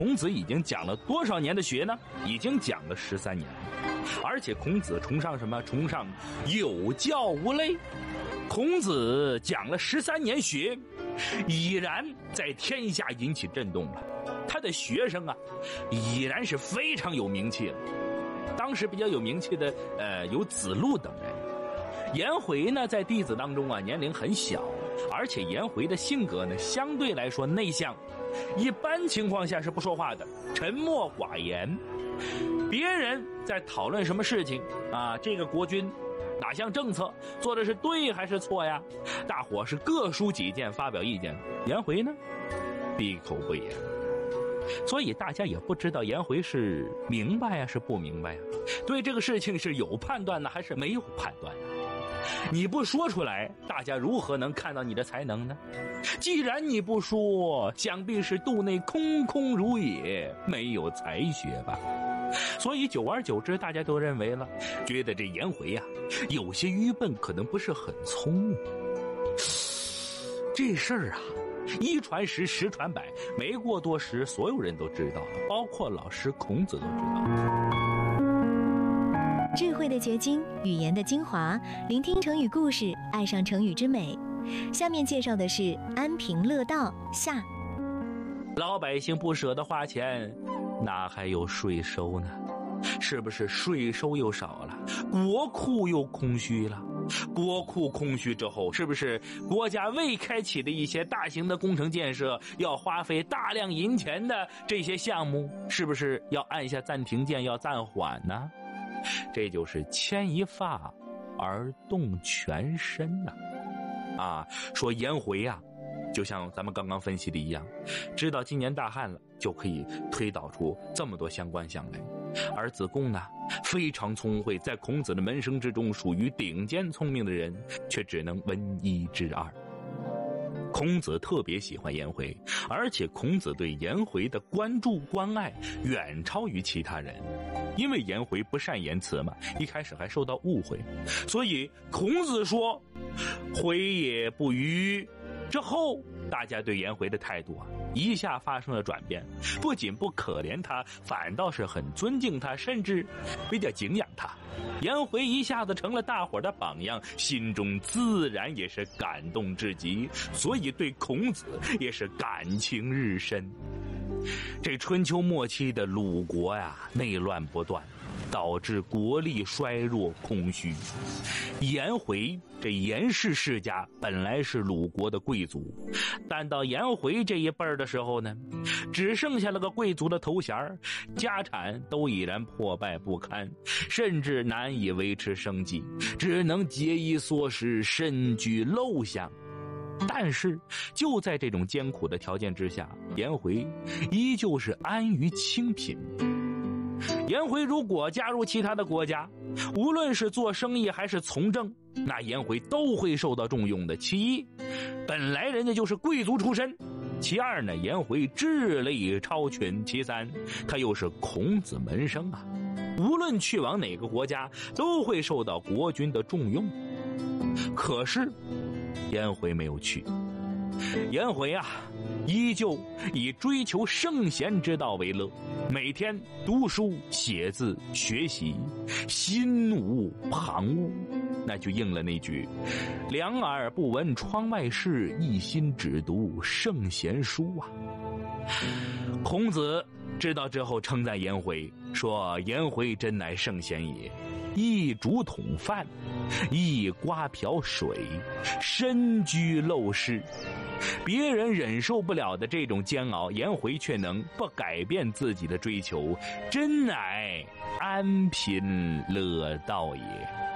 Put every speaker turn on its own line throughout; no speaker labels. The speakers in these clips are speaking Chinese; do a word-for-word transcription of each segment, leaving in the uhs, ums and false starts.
孔子已经讲了多少年的学呢？已经讲了十三年了。而且孔子崇尚什么？崇尚有教无类。孔子讲了十三年学，已然在天下引起震动了。他的学生啊，已然是非常有名气了。当时比较有名气的，呃，有子路等人。颜回呢，在弟子当中啊，年龄很小，而且颜回的性格呢，相对来说内向，一般情况下是不说话的，沉默寡言。别人在讨论什么事情啊，这个国君哪项政策做的是对还是错呀？大伙是各抒己见，发表意见。颜回呢，闭口不言。所以大家也不知道颜回是明白呀，是不明白呀？对这个事情是有判断呢，还是没有判断呢？你不说出来，大家如何能看到你的才能呢？既然你不说，想必是肚内空空如也，没有才学吧。所以久而久之，大家都认为了，觉得这颜回啊，有些愚笨，可能不是很聪明。这事儿啊，一传十，十传百，没过多时，所有人都知道了，包括老师孔子都知道了。
智慧的结晶，语言的精华，聆听成语故事，爱上成语之美。下面介绍的是安贫乐道下。
老百姓不舍得花钱，哪还有税收呢？是不是税收又少了，国库又空虚了？国库空虚之后，是不是国家未开启的一些大型的工程建设，要花费大量银钱的这些项目，是不是要按下暂停键，要暂缓呢？这就是牵一发而动全身呐、啊！啊，说颜回啊，就像咱们刚刚分析的一样，知道今年大旱了，就可以推导出这么多相关项来。而子贡呢，非常聪慧，在孔子的门生之中属于顶尖聪明的人，却只能闻一知二。孔子特别喜欢颜回，而且孔子对颜回的关注关爱远超于其他人。因为颜回不善言辞嘛，一开始还受到误会，所以孔子说回也不愚。之后大家对颜回的态度啊，一下发生了转变，不仅不可怜他，反倒是很尊敬他，甚至比较敬仰他。颜回一下子成了大伙的榜样，心中自然也是感动至极，所以对孔子也是感情日深。这春秋末期的鲁国呀、啊，内乱不断，导致国力衰弱空虚。颜回这颜氏世家本来是鲁国的贵族，但到颜回这一辈儿的时候呢，只剩下了个贵族的头衔，家产都已然破败不堪，甚至难以维持生计，只能节衣缩食，身居陋巷。但是就在这种艰苦的条件之下，颜回依旧是安于清贫。颜回如果加入其他的国家，无论是做生意还是从政，那颜回都会受到重用的。其一，本来人家就是贵族出身；其二呢，颜回智力超群；其三，他又是孔子门生啊，无论去往哪个国家，都会受到国君的重用。可是颜回没有去，颜回啊，依旧以追求圣贤之道为乐，每天读书写字学习，心无旁骛。那就应了那句两耳不闻窗外事，一心只读圣贤书啊。孔子知道之后称赞颜回，说颜回真乃圣贤也，一竹筒饭，一瓜瓢水，身居陋室。别人忍受不了的这种煎熬，颜回却能不改变自己的追求，真乃安贫乐道也。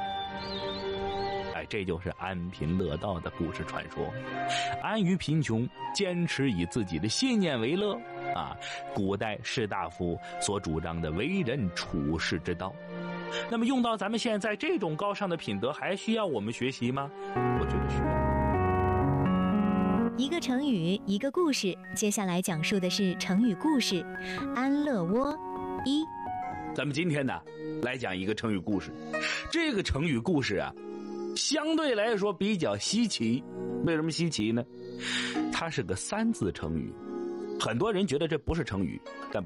哎，这就是安贫乐道的故事传说。安于贫穷，坚持以自己的信念为乐啊，古代士大夫所主张的为人处世之道。那么用到咱们现在，这种高尚的品德还需要我们学习吗？我觉得需要。
一个成语，一个故事，接下来讲述的是成语故事安乐窝一。
咱们今天呢，来讲一个成语故事。这个成语故事啊，相对来说比较稀奇。为什么稀奇呢？它是个三字成语， 很多人觉得这不是成语，但